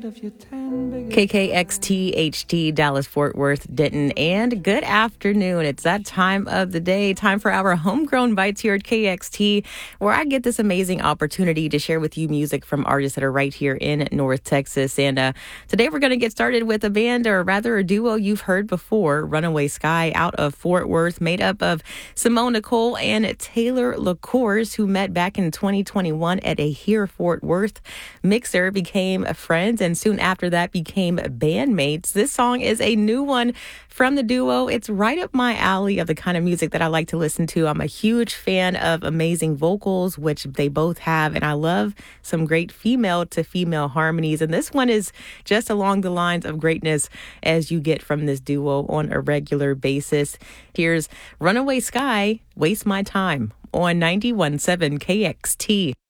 KKXT HD, Dallas, Fort Worth, Denton, and good afternoon. It's that time of the day, time for our Homegrown Bites here at KXT, where I get this amazing opportunity to share with you music from artists that are right here in North Texas. And today we're going to get started with a band, or rather a duo you've heard before, Runaway Sky, out of Fort Worth, made up of Simone Nicole and Taylor LaCourse, who met back in 2021 at a Here Fort Worth mixer, became friends, and soon after that became bandmates. This song is a new one from the duo. It's right up my alley of the kind of music that I like to listen to. I'm a huge fan of amazing vocals, which they both have, and I love some great female to female harmonies. And this one is just along the lines of greatness as you get from this duo on a regular basis. Here's Runaway Sky, Waste My Time on 91.7 KXT.